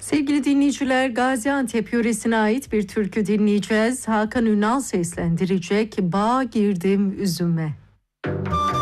Sevgili dinleyiciler, Gaziantep yöresine ait bir türkü dinleyeceğiz. Hakan Ünal seslendirecek. Bağa girdim üzüme.